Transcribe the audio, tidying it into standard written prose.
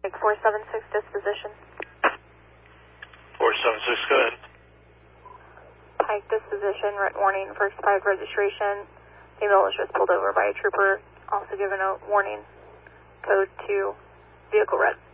Like 476 disposition. 476, go ahead. Pike disposition, written warning for expired registration. Female was just pulled over by a trooper. Also given a warning. Code 2, vehicle red.